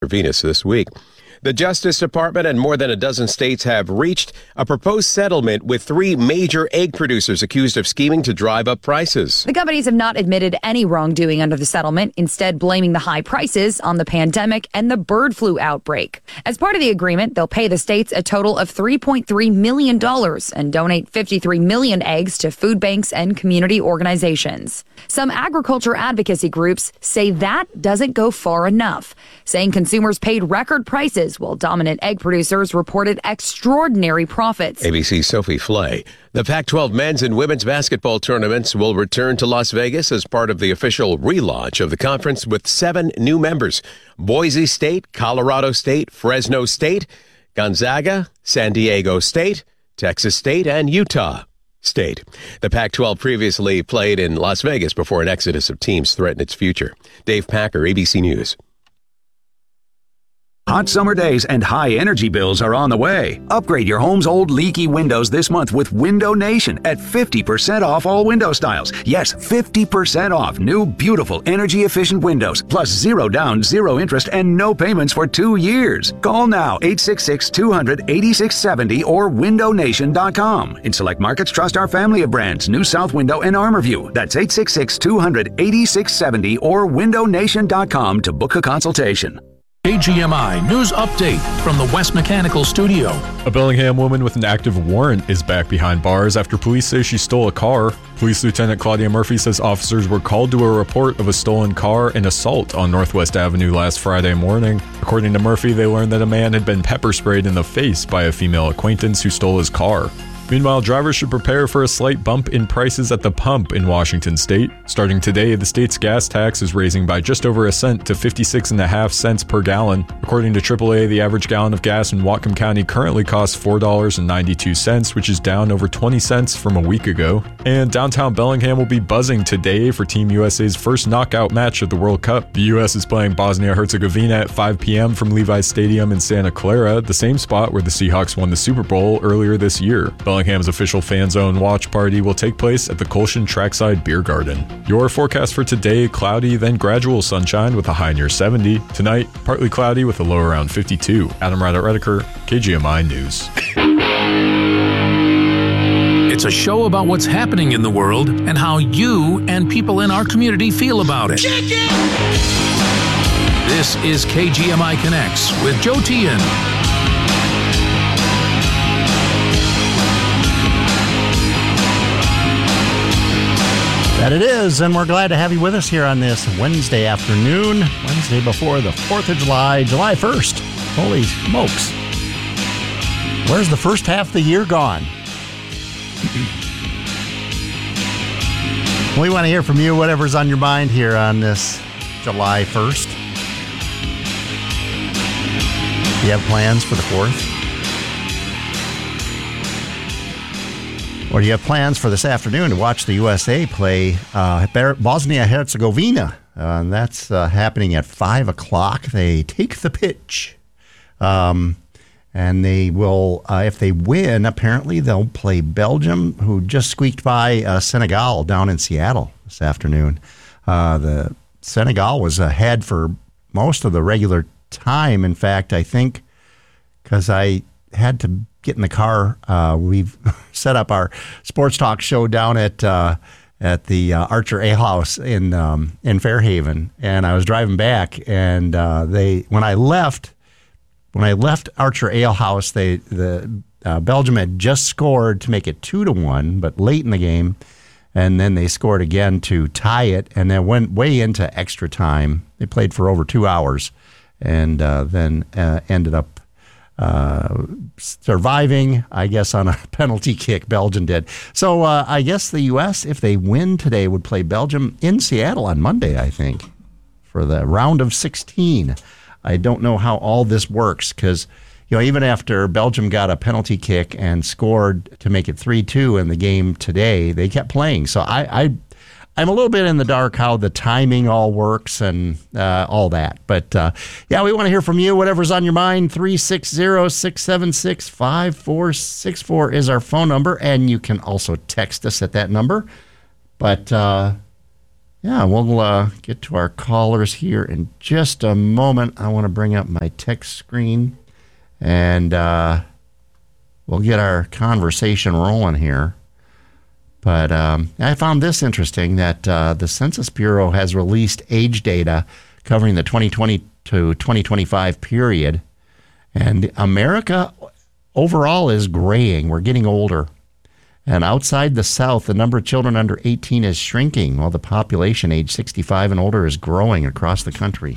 Venus this week. The Justice Department and more than a dozen states have reached a proposed settlement with 3 major egg producers accused of scheming to drive up prices. The companies have not admitted any wrongdoing under the settlement, instead blaming the high prices on the pandemic and the bird flu outbreak. As part of the agreement, they'll pay the states a total of $3.3 million and donate 53 million eggs to food banks and community organizations. Some agriculture advocacy groups say that doesn't go far enough, saying consumers paid record prices while dominant egg producers reported extraordinary profits. ABC's Sophie Flay. The Pac-12 men's and women's basketball tournaments will return to Las Vegas as part of the official relaunch of the conference with 7 new members: Boise State, Colorado State, Fresno State, Gonzaga, San Diego State, Texas State, and Utah State. The Pac-12 previously played in Las Vegas before an exodus of teams threatened its future. Dave Packer, ABC News. Hot summer days and high energy bills are on the way. Upgrade your home's old leaky windows this month with Window Nation at 50% off all window styles. Yes, 50% off new, beautiful, energy-efficient windows, plus 0 down, 0 interest, and no payments for 2 years. Call now, 866-200-8670 or windownation.com. In select markets, trust our family of brands, New South Window and ArmorView. That's 866-200-8670 or windownation.com to book a consultation. KGMI News Update from the West Mechanical Studio. A Bellingham woman with an active warrant is back behind bars after police say she stole a car. Police Lieutenant Claudia Murphy says officers were called to a report of a stolen car and assault on Northwest Avenue last Friday morning. According to Murphy, they learned that a man had been pepper sprayed in the face by a female acquaintance who stole his car. Meanwhile, drivers should prepare for a slight bump in prices at the pump in Washington state. Starting today, the state's gas tax is raising by just over a cent to 56.5 cents per gallon. According to AAA, the average gallon of gas in Whatcom County currently costs $4.92, which is down over 20 cents from a week ago. And downtown Bellingham will be buzzing today for Team USA's first knockout match of the World Cup. The U.S. is playing Bosnia-Herzegovina at 5 p.m. from Levi's Stadium in Santa Clara, the same spot where the Seahawks won the Super Bowl earlier this year. Bellingham's official fan zone watch party will take place at the Colshan Trackside Beer Garden. Your forecast for today: cloudy, then gradual sunshine with a high near 70. Tonight, partly cloudy with a low around 52. Adam Ryder-Redeker, KGMI News. It's a show about what's happening in the world and how you and people in our community feel about it. This is KGMI Connects with Joe Tian. That it is, and we're glad to have you with us here on this Wednesday afternoon, Wednesday before the 4th of July, July 1st. Holy smokes. Where's the first half of the year gone? We want to hear from you, whatever's on your mind here on this July 1st. Do you have plans for the 4th? Or do you have plans for this afternoon to watch the USA play Bosnia-Herzegovina? And that's happening at 5 o'clock. They take the pitch. And they will, if they win, apparently they'll play Belgium, who just squeaked by Senegal down in Seattle this afternoon. The Senegal was ahead for most of the regular time. In fact, I think, because I had to get in the car, we've set up our sports talk show down at the Archer Ale House in Fairhaven, and I was driving back, and when I left Archer Ale House, the Belgium had just scored to make it 2-1, but late in the game, and then they scored again to tie it, and then went way into extra time. They played for over 2 hours, and then ended up surviving, I guess, on a penalty kick. Belgium did. So I guess the U.S., if they win today, would play Belgium in Seattle on Monday, I think, for the round of 16. I don't know how all this works because, even after Belgium got a penalty kick and scored to make it 3-2 in the game today, they kept playing. So I'm a little bit in the dark how the timing all works and all that. But, we want to hear from you. Whatever's on your mind, 360-676-5464 is our phone number, and you can also text us at that number. But Yeah, we'll get to our callers here in just a moment. I want to bring up my text screen, and we'll get our conversation rolling here. But I found this interesting, that the Census Bureau has released age data covering the 2020 to 2025 period, and America overall is graying. We're getting older. And outside the South, the number of children under 18 is shrinking, while the population age 65 and older is growing across the country.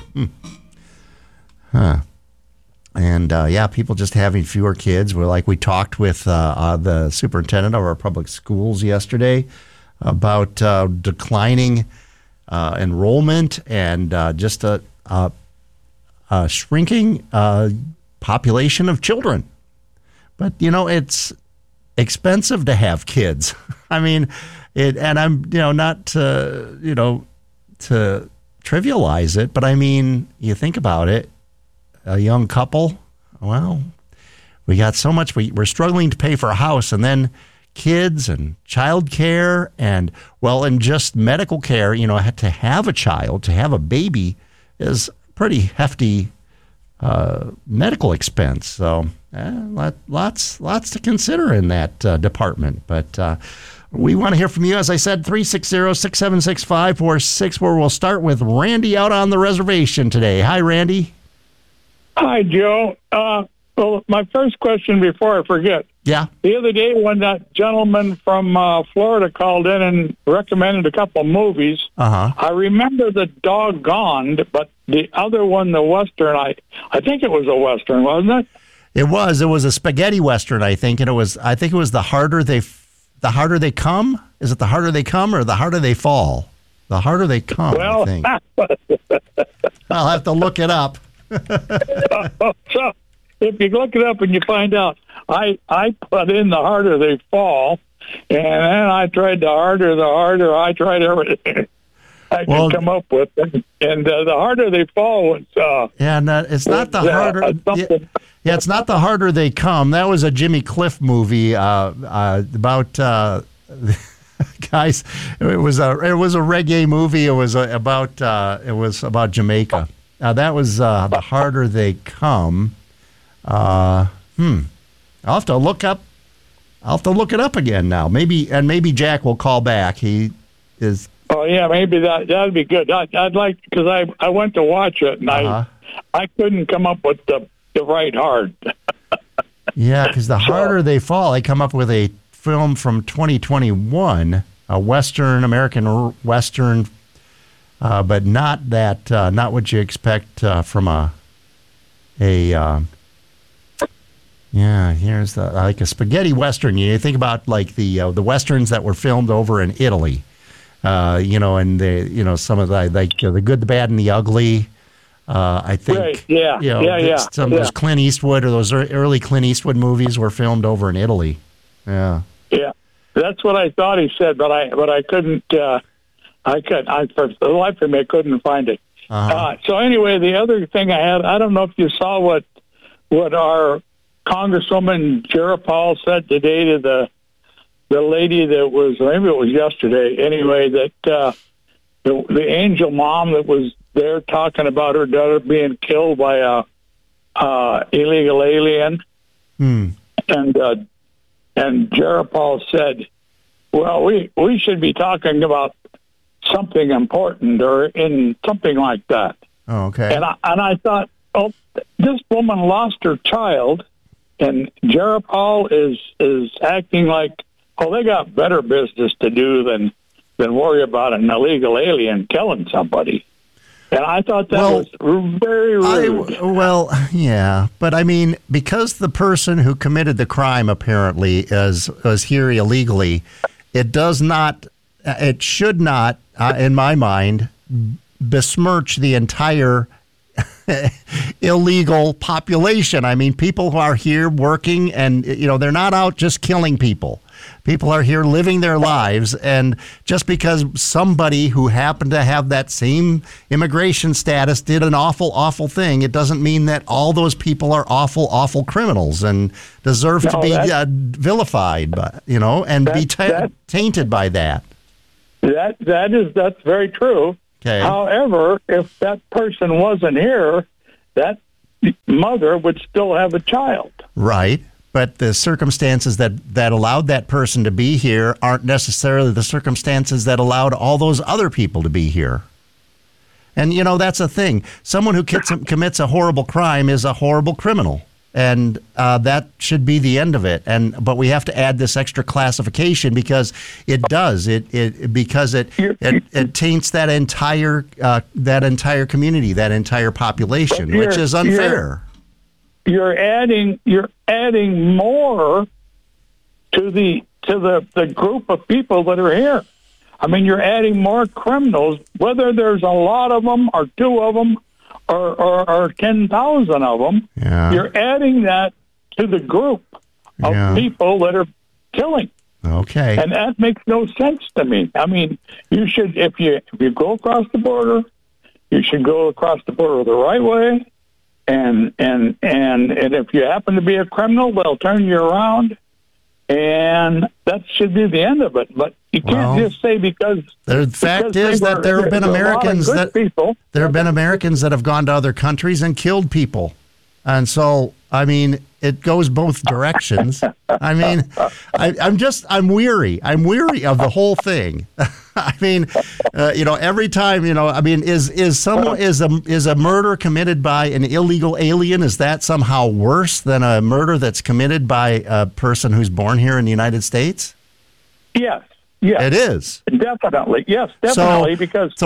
And, people just having fewer kids. We talked with the superintendent of our public schools yesterday about declining enrollment and just a shrinking population of children. But, it's expensive to have kids. I mean, and I'm, not to trivialize it, but I mean, you think about it, a young couple, well, we got so much, we're struggling to pay for a house, and then kids and child care and just medical care, to have a child, to have a baby is pretty hefty medical expense. So lots to consider in that department. But we want to hear from you. As I said, 360-676-5446, where we'll start with Randy out on the reservation today. Hi, Randy. Hi, Joe. Well, my first question before I forget. Yeah. The other day when that gentleman from Florida called in and recommended a couple movies, I remember the Doggone, but the other one, the Western, I think it was a Western, wasn't it? It was a spaghetti Western, I think, and it was The Harder They Come. Is it The Harder They Come or The Harder They Fall? The Harder They Come, I think. I'll have to look it up. So if you look it up and you find out, I put in The Harder They Fall, and then I tried the harder. I tried everything I could come up with, and The Harder They Fall was. It's not the harder. It's not The Harder They Come. That was a Jimmy Cliff movie about guys. It was a reggae movie. It was about Jamaica. That was The Harder They Come. I'll have to look up. I'll have to look it up again now. Maybe Jack will call back. He is. Oh yeah, maybe that'd be good. I'd like, because I went to watch it and I couldn't come up with the right hard. Yeah, because The Harder They Fall, I come up with a film from 2021, a American Western, but not that, not what you expect from here's like a spaghetti Western. You think about like the Westerns that were filmed over in Italy, and some of the Good, the Bad, and the Ugly. I think, right. Some of those Clint Eastwood or those early Clint Eastwood movies were filmed over in Italy. Yeah. Yeah, that's what I thought he said, but I couldn't. For the life of me, I couldn't find it. So anyway, the other thing I had, I don't know if you saw what our Congresswoman Jayapal said today to the lady that was, maybe it was yesterday. Anyway, that the angel mom that was there talking about her daughter being killed by a illegal alien, and Jayapal said, "Well, we should be talking about something important or in something like that." Oh, okay. And I thought, this woman lost her child, and Jayapal is acting like, they got better business to do than worry about an illegal alien killing somebody. And I thought that was very rude. But I mean, because the person who committed the crime apparently was here illegally, it should not, in my mind, besmirch the entire illegal population. I mean, people who are here working and, they're not out just killing people. People are here living their lives, and just because somebody who happened to have that same immigration status did an awful, awful thing, it doesn't mean that all those people are awful, awful criminals and deserve to be vilified, and be tainted by that. That's very true. Okay. However, if that person wasn't here, that mother would still have a child. Right. But the circumstances that allowed that person to be here aren't necessarily the circumstances that allowed all those other people to be here. And, that's a thing. Someone who commits a horrible crime is a horrible criminal. And that should be the end of it. But we have to add this extra classification because it does. It taints that entire community, that entire population, which is unfair. You're adding more to the group of people that are here. I mean, you're adding more criminals, whether there's a lot of them or two of them or 10,000 of them. Yeah. You're adding that to the group of people that are killing. Okay. And that makes no sense to me. I mean, you should, if you go across the border, you should go across the border the right way. And if you happen to be a criminal, they'll turn you around, and that should be the end of it. But you can't just say because the fact is that there have been Americans there have been Americans that have gone to other countries and killed people, and so I mean it goes both directions. I mean, I'm weary. I'm weary of the whole thing. I mean, every time, I mean, is a murder committed by an illegal alien? Is that somehow worse than a murder that's committed by a person who's born here in the United States? Yes. Yes. It is. Definitely. Yes, definitely.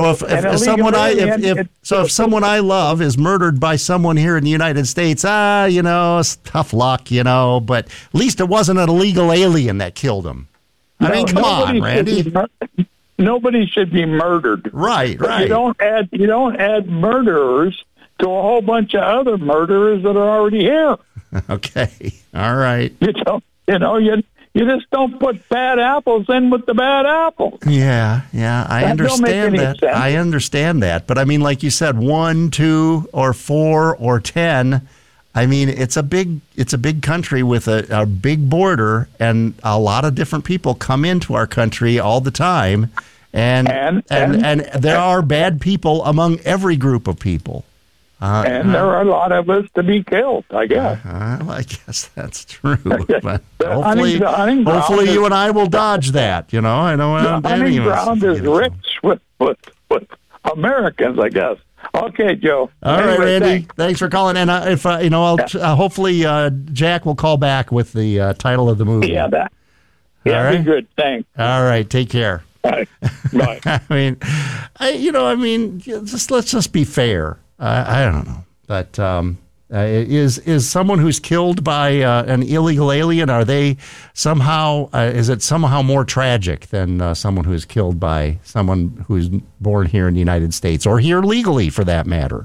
If someone I love is murdered by someone here in the United States, it's tough luck, but at least it wasn't an illegal alien that killed him. I mean, come on, Randy. Nobody should be murdered. Right. You don't add murderers to a whole bunch of other murderers that are already here. Okay. All right. You just don't put bad apples in with the bad apples. Yeah, I understand that. Sense. I understand that. But I mean, like you said, 1, 2, or 4, or 10. I mean, it's a big country with a big border, and a lot of different people come into our country all the time, and there are bad people among every group of people. And there are a lot of us to be killed, I guess. I guess that's true. But hopefully you and I will dodge that. I know the hunting ground is rich with Americans, I guess. Okay, Joe. All right, Randy. Thanks for calling. And if hopefully Jack will call back with the title of the movie. Yeah, that. Yeah, right? Be good. Thanks. All right. Take care. Bye. Bye. Let's just be fair. I don't know, but is someone who's killed by an illegal alien, are they somehow, is it somehow more tragic than someone who is killed by someone who's born here in the United States, or here legally for that matter?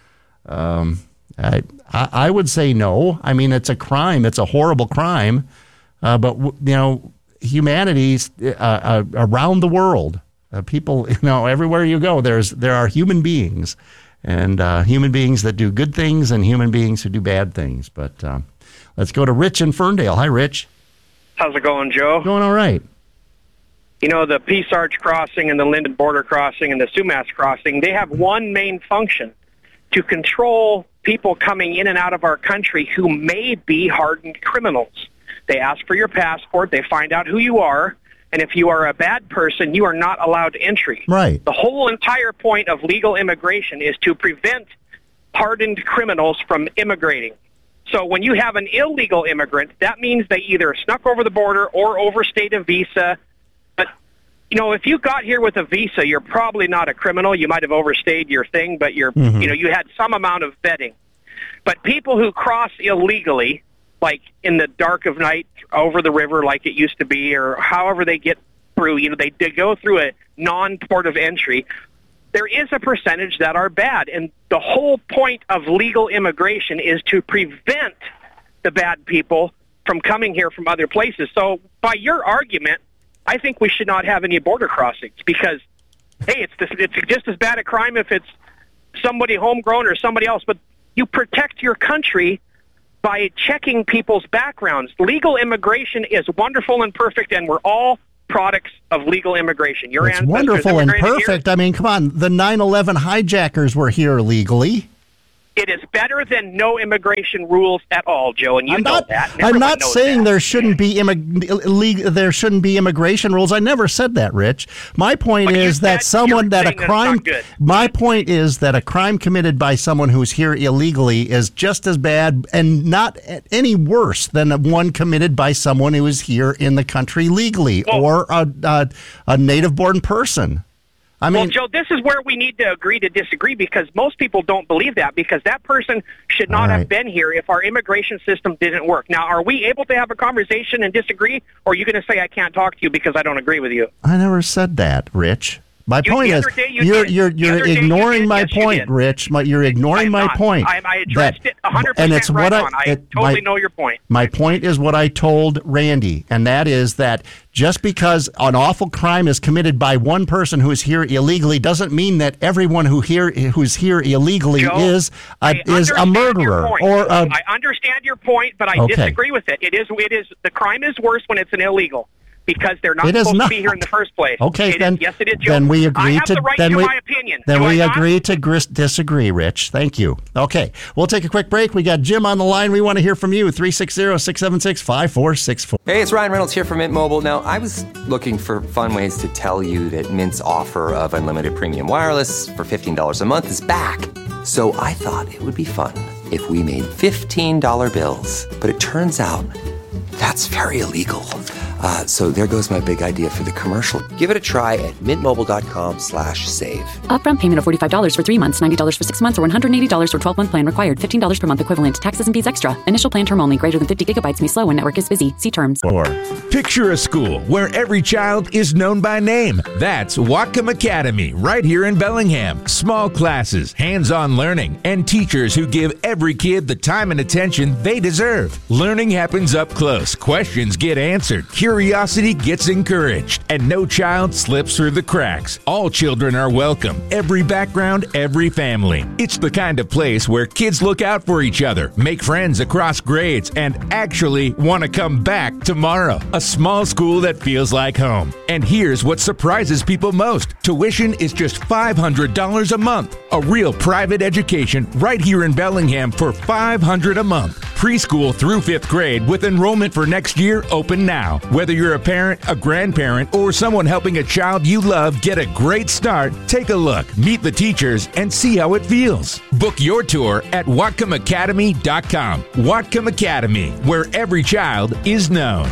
I would say no. I mean, it's a crime. It's a horrible crime. But humanity around the world, people, everywhere you go, there are human beings. And human beings that do good things and human beings who do bad things. But let's go to Rich in Ferndale. Hi, Rich. How's it going, Joe? Going all right. The Peace Arch Crossing and the Linden Border Crossing and the Sumas Crossing, they have one main function: to control people coming in and out of our country who may be hardened criminals. They ask for your passport. They find out who you are. And if you are a bad person, you are not allowed entry. Right. The whole entire point of legal immigration is to prevent hardened criminals from immigrating. So when you have an illegal immigrant, that means they either snuck over the border or overstayed a visa. But, if you got here with a visa, you're probably not a criminal. You might have overstayed your thing, but you had some amount of vetting. But people who cross illegally, like in the dark of night over the river like it used to be, or however they get through, they go through a non-port of entry, there is a percentage that are bad. And the whole point of legal immigration is to prevent the bad people from coming here from other places. So by your argument, I think we should not have any border crossings because, hey, it's just as bad a crime if it's somebody homegrown or somebody else. But you protect your country by checking people's backgrounds. Legal immigration is wonderful and perfect, and we're all products of legal immigration. Your It's ancestors wonderful and immigrated here. perfect. I mean, come on. The 9/11 hijackers were here legally. It is better than no immigration rules at all, Joe, and you know that. And I'm everyone not knows saying that. there shouldn't be immigration rules. I never said that, Rich. My point But you is that said you're saying that it's not good. My point is that a crime committed by someone who's here illegally is just as bad and not any worse than one committed by someone who is here in the country legally or a native-born person. I mean, well, Joe, this is where we need to agree to disagree because most people don't believe that because that person should not have been here if our immigration system didn't work. Now, are we able to have a conversation and disagree, or are you going to say I can't talk to you because I don't agree with you? I never said that, Rich. My point is, you're ignoring my point, Rich. You're ignoring my point. I addressed it 100% and it's right what on. I totally know your point. My point is what I told Randy, and that is that just because an awful crime is committed by one person who is here illegally doesn't mean that everyone who's here illegally Joe, is a murderer or a. I understand your point, but I disagree with it. It is the crime is worse when it's an illegal. Because they're not supposed to be here in the first place. Okay, yes, it is, Joe. Then we agree I have the right to my opinion. Then Do we I not? agree to disagree, Rich. Thank you. Okay, we'll take a quick break. We got Jim on the line. We want to hear from you. 360-676-5464. Hey, it's Ryan Reynolds here from Mint Mobile. Now, I was looking for fun ways to tell you that Mint's offer of unlimited premium wireless for $15 a month is back. So I thought it would be fun if we made $15 bills. But it turns out that's very illegal. So there goes my big idea for the commercial. Give it a try at mintmobile.com/save. Upfront payment of $45 for 3 months, $90 for 6 months, or $180 for 12-month plan required. $15 per month equivalent. Taxes and fees extra. Initial plan term only. Greater than 50 gigabytes may slow when network is busy. See terms. Picture a school where every child is known by name. That's Whatcom Academy, right here in Bellingham. Small classes, hands-on learning, and teachers who give every kid the time and attention they deserve. Learning happens up close. Questions get answered. Curiosity gets encouraged, and no child slips through the cracks. All children are welcome. Every background, every family. It's the kind of place where kids look out for each other, make friends across grades, and actually want to come back tomorrow. A small school that feels like home. And here's what surprises people most. Tuition is just $500 a month. A real private education right here in Bellingham for $500 a month. Preschool through 5th grade with enrollment for next year open now. Whether you're a parent, a grandparent, or someone helping a child you love get a great start, take a look, meet the teachers, and see how it feels. Book your tour at WhatcomAcademy.com. Whatcom Academy, where every child is known.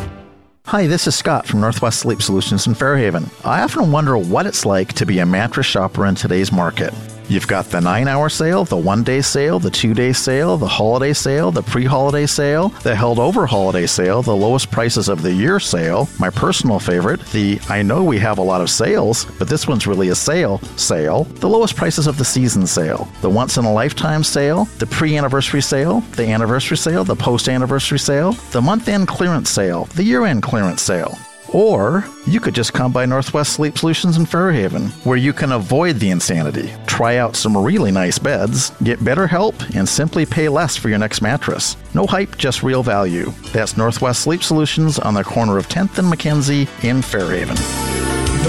Hi, this is Scott from Northwest Sleep Solutions in Fairhaven. I often wonder what it's like to be a mattress shopper in today's market. You've got the 9-hour sale, the 1-day sale, the 2-day sale, the holiday sale, the pre-holiday sale, the held-over holiday sale, the lowest prices of the year sale, my personal favorite, the I know we have a lot of sales, but this one's really a sale, the lowest prices of the season sale, the once-in-a-lifetime sale, the pre-anniversary sale, the anniversary sale, the post-anniversary sale, the month-end clearance sale, the year-end clearance sale. Or you could just come by Northwest Sleep Solutions in Fairhaven, where you can avoid the insanity, try out some really nice beds, get better help, and simply pay less for your next mattress. No hype, just real value. That's Northwest Sleep Solutions on the corner of 10th and Mackenzie in Fairhaven.